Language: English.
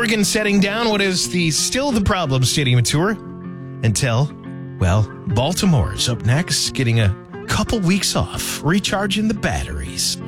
Oregon setting down what is still the problem stadium tour until, well, Baltimore's up next, getting a couple weeks off, recharging the batteries.